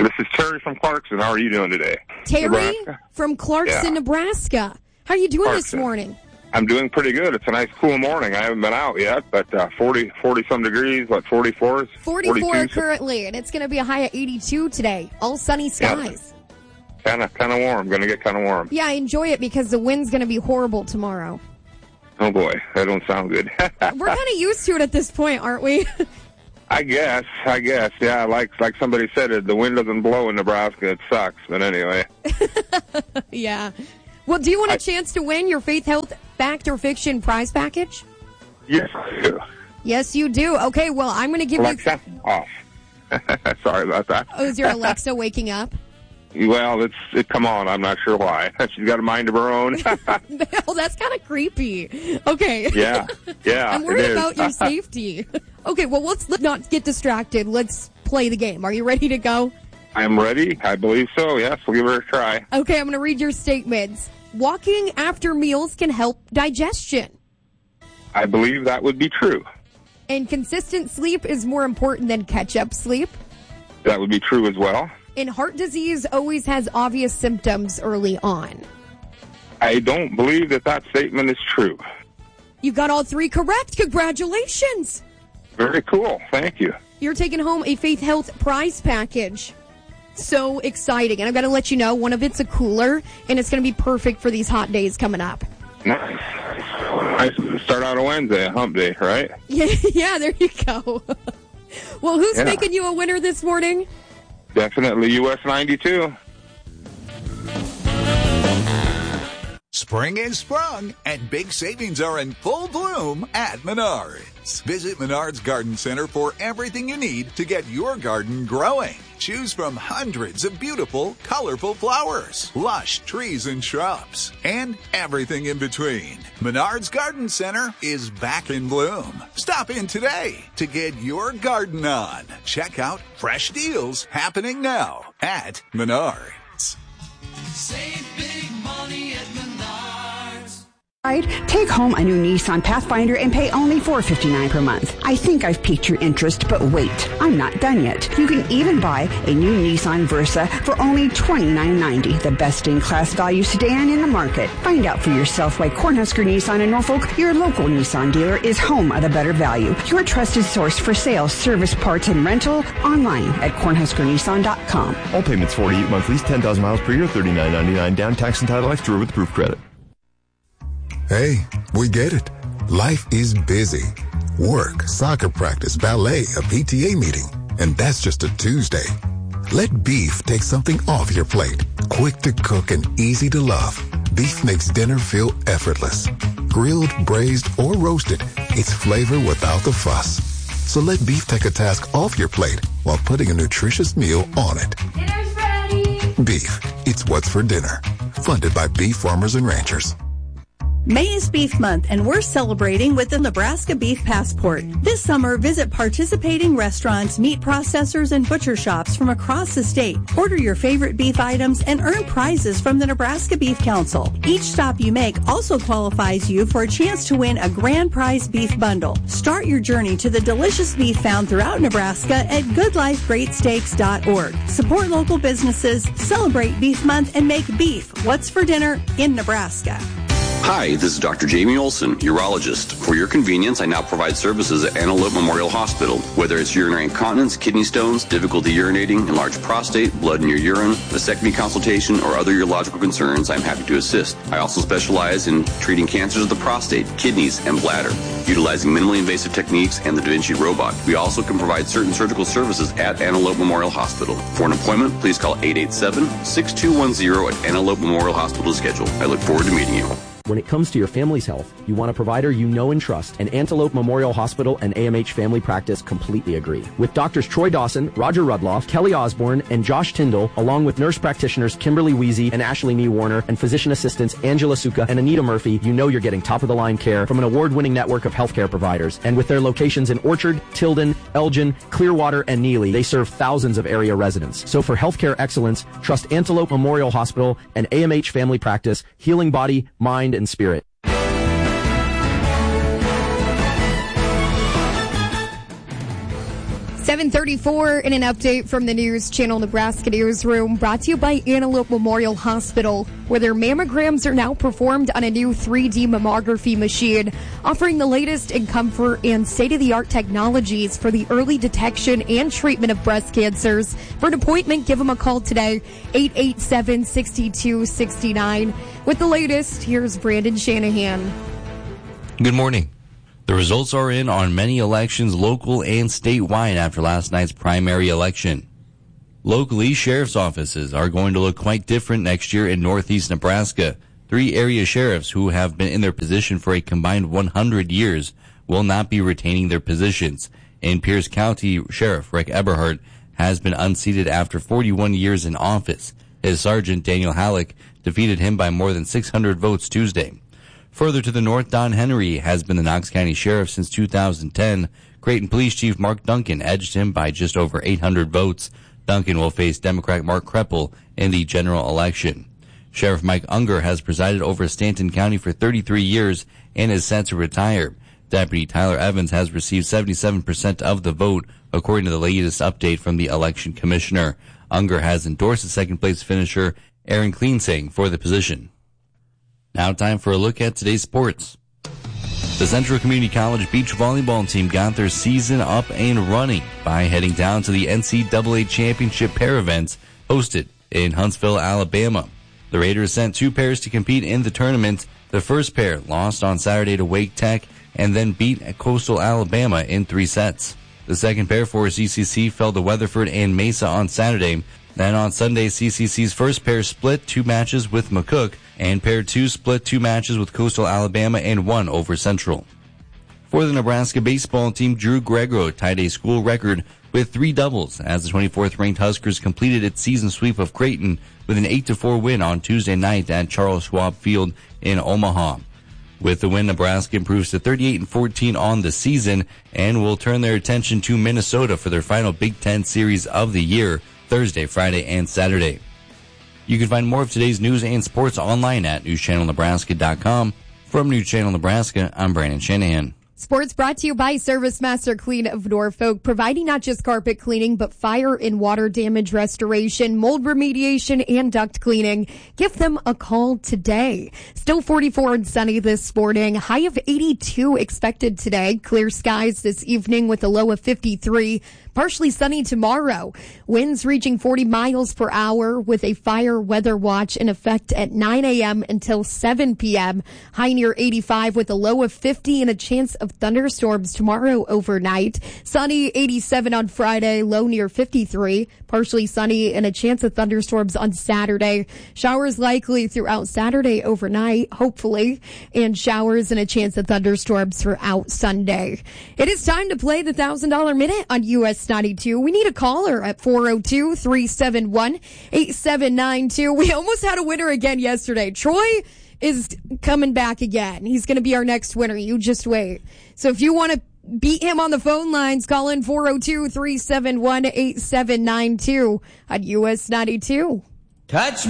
This is Terry from Clarkson. How are you doing today? Terry Nebraska? from Clarkson, Nebraska. How are you doing this morning? I'm doing pretty good. It's a nice cool morning. I haven't been out yet, but 40-some degrees, 44s? 44 currently, and it's going to be a high of 82 today. All sunny skies. Kind of warm. Going to get kind of warm. Yeah, I enjoy it because the wind's going to be horrible tomorrow. Oh, boy. That don't sound good. We're kind of used to it at this point, aren't we? I guess. Yeah, like somebody said, the wind doesn't blow in Nebraska. It sucks. But anyway. Yeah. Well, do you want a chance to win your Faith Health Fact or Fiction prize package? Yes, I do. Yes, you do. Okay, well, I'm going to give Alexa, off. Sorry about that. Oh, is your Alexa waking up? Well, come on. I'm not sure why. She's got a mind of her own. Well, that's kind of creepy. Okay. Yeah. I'm worried about your safety. Okay, well, let's not get distracted. Let's play the game. Are you ready to go? I'm ready. I believe so. Yes, we'll give it a try. Okay, I'm going to read your statements. Walking after meals can help digestion. I believe that would be true. And consistent sleep is more important than catch-up sleep. That would be true as well. And heart disease always has obvious symptoms early on. I don't believe that statement is true. You got all three correct. Congratulations. Very cool. Thank you. You're taking home a Faith Health prize package. So exciting. And I've got to let you know, one of it's a cooler, and it's going to be perfect for these hot days coming up. Nice. Start out on Wednesday, hump day, right? Yeah, there you go. Well, who's making you a winner this morning? Definitely US 92. Spring is sprung, and big savings are in full bloom at Menards. Visit Menards Garden Center for everything you need to get your garden growing. Choose from hundreds of beautiful, colorful flowers, lush trees and shrubs, and everything in between. Menards Garden Center is back in bloom. Stop in today to get your garden on. Check out fresh deals happening now at Menards. Save big money at Menards. Take home a new Nissan Pathfinder and pay only $459 per month. I think I've piqued your interest, but wait, I'm not done yet. You can even buy a new Nissan Versa for only $29.90, the best-in-class value sedan in the market. Find out for yourself why Cornhusker Nissan in Norfolk, your local Nissan dealer, is home of the better value. Your trusted source for sales, service, parts, and rental online at cornhuskernissan.com. All payments 48 monthlies, 10,000 miles per year, $39.99 down, tax and title extra with proof credit. Hey, we get it. Life is busy. Work, soccer practice, ballet, a PTA meeting. And that's just a Tuesday. Let Beef take something off your plate. Quick to cook and easy to love. Beef makes dinner feel effortless. Grilled, braised, or roasted, it's flavor without the fuss. So let Beef take a task off your plate while putting a nutritious meal on it. Dinner's ready. Beef, it's what's for dinner. Funded by beef farmers and ranchers. May is Beef Month, and we're celebrating with the Nebraska Beef Passport. This summer, visit participating restaurants, meat processors, and butcher shops from across the state. Order your favorite beef items and earn prizes from the Nebraska Beef Council. Each stop you make also qualifies you for a chance to win a grand prize beef bundle. Start your journey to the delicious beef found throughout Nebraska at goodlifegreatsteaks.org. Support local businesses, celebrate Beef Month, and make beef what's for dinner in Nebraska. Hi, this is Dr. Jamie Olson, urologist. For your convenience, I now provide services at Antelope Memorial Hospital. Whether it's urinary incontinence, kidney stones, difficulty urinating, enlarged prostate, blood in your urine, vasectomy consultation, or other urological concerns, I'm happy to assist. I also specialize in treating cancers of the prostate, kidneys, and bladder, utilizing minimally invasive techniques and the Da Vinci robot. We also can provide certain surgical services at Antelope Memorial Hospital. For an appointment, please call 887-6210 at Antelope Memorial Hospital to schedule. I look forward to meeting you. When it comes to your family's health, you want a provider you know and trust, and Antelope Memorial Hospital and AMH Family Practice completely agree. With Doctors Troy Dawson, Roger Rudloff, Kelly Osborne, and Josh Tyndall, along with nurse practitioners Kimberly Weezy and Ashley Nee Warner, and physician assistants Angela Suka and Anita Murphy, you know you're getting top-of-the-line care from an award-winning network of healthcare providers. And with their locations in Orchard, Tilden, Elgin, Clearwater, and Neely, they serve thousands of area residents. So for healthcare excellence, trust Antelope Memorial Hospital and AMH Family Practice, healing body, mind, and spirit. 7:34 in an update from the News Channel Nebraska Newsroom, brought to you by Antelope Memorial Hospital, where their mammograms are now performed on a new 3D mammography machine, offering the latest in comfort and state-of-the-art technologies for the early detection and treatment of breast cancers. For an appointment, give them a call today, 887-6269. With the latest, here's Brandon Shanahan. Good morning. The results are in on many elections, local and statewide, after last night's primary election. Locally, sheriff's offices are going to look quite different next year in northeast Nebraska. 3 area sheriffs who have been in their position for a combined 100 years will not be retaining their positions. In Pierce County, Sheriff Rick Eberhardt has been unseated after 41 years in office. His sergeant, Daniel Halleck, defeated him by more than 600 votes Tuesday. Further to the north, Don Henry has been the Knox County Sheriff since 2010. Creighton Police Chief Mark Duncan edged him by just over 800 votes. Duncan will face Democrat Mark Kreppel in the general election. Sheriff Mike Unger has presided over Stanton County for 33 years and is set to retire. Deputy Tyler Evans has received 77% of the vote, according to the latest update from the election commissioner. Unger has endorsed the second-place finisher Aaron Kleensing for the position. Now time for a look at today's sports. The Central Community College beach volleyball team got their season up and running by heading down to the NCAA Championship pair events hosted in Huntsville, Alabama. The Raiders sent 2 pairs to compete in the tournament. The first pair lost on Saturday to Wake Tech and then beat Coastal Alabama in 3 sets. The second pair for CCC fell to Weatherford and Mesa on Saturday. Then on Sunday, CCC's first pair split 2 matches with McCook, and pair 2 split 2 matches with Coastal Alabama and 1 over Central. For the Nebraska baseball team, Drew Gregor tied a school record with 3 doubles as the 24th ranked Huskers completed its season sweep of Creighton with an 8-4 win on Tuesday night at Charles Schwab Field in Omaha. With the win, Nebraska improves to 38-14 on the season and will turn their attention to Minnesota for their final Big Ten series of the year, Thursday, Friday, and Saturday. You can find more of today's news and sports online at newschannelnebraska.com. From News Channel Nebraska, I'm Brandon Shanahan. Sports brought to you by Service Master Clean of Norfolk, providing not just carpet cleaning, but fire and water damage restoration, mold remediation, and duct cleaning. Give them a call today. Still 44 and sunny this morning. High of 82 expected today. Clear skies this evening with a low of 53. Partially sunny tomorrow. Winds reaching 40 miles per hour with a fire weather watch in effect at 9 a.m. until 7 p.m. High near 85 with a low of 50 and a chance of thunderstorms tomorrow overnight. Sunny 87 on Friday, low near 53. Partially sunny and a chance of thunderstorms on Saturday. Showers likely throughout Saturday overnight, hopefully, and showers and a chance of thunderstorms throughout Sunday. It is time to play the $1,000 Minute on US 92. We need a caller at 402-371-8792. We almost had a winner again yesterday. Troy is coming back again. He's going to be our next winner. You just wait. So if you want to beat him on the phone lines, call in 402-371-8792 on US 92. Touch me.